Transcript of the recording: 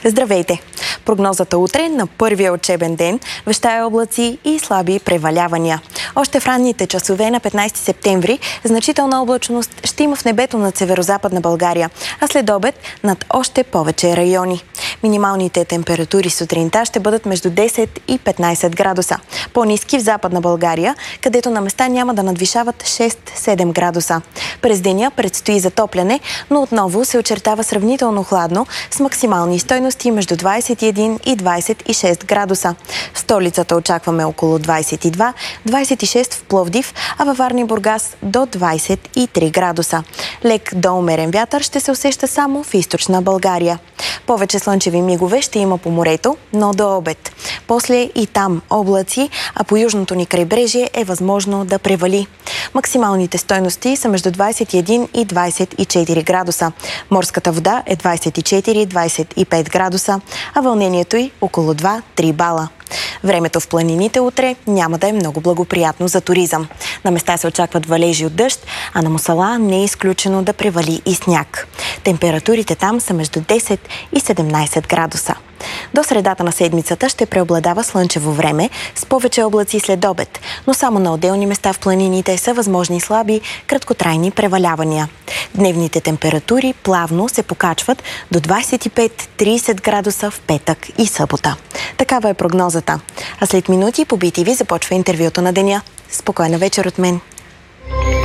Здравейте! Прогнозата утре на първия учебен ден вещае облаци и слаби превалявания. Още в ранните часове на 15 септември значителна облачност ще има в небето над северозападна България, а след обед над още повече райони. Минималните температури сутринта ще бъдат между 10 и 15 градуса. По-ниски в Западна България, където на места няма да надвишават 6-7 градуса. През деня предстои затопляне, но отново се очертава сравнително хладно с максимални стойности между 21 и 26 градуса. В столицата очакваме около 22, 26 в Пловдив, а във Варна и Бургас до 23 градуса. Лек до умерен вятър ще се усеща само в източна България. Повече слънчеви мигове ще има по морето, но до обед. После и там облаци, а по южното ни крайбрежие е възможно да превали. Максималните стойности са между 21 и 24 градуса. Морската вода е 24-25 градуса, а вълнението й около 2-3 бала. Времето в планините утре няма да е много благоприятно за туризъм. На места се очакват валежи от дъжд, а на Мусала не е изключено да превали и сняг. Температурите там са между 10 и 17 градуса. До средата на седмицата ще преобладава слънчево време с повече облаци след обед, но само на отделни места в планините са възможни слаби, краткотрайни превалявания. Дневните температури плавно се покачват до 25-30 градуса в петък и събота. Такава е прогнозата. А след минути по BTV започва интервюто на деня. Спокойна вечер от мен.